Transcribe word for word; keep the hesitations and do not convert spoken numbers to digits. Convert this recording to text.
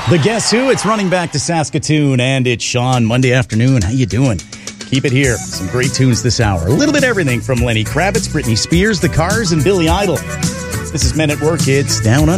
The Guess Who? It's running back to Saskatoon, and it's Sean. Monday afternoon. How you doing? Keep it here. Some great tunes this hour. A little bit of everything from Lenny Kravitz, Britney Spears, The Cars, and Billy Idol. This is Men at Work. It's Down Under.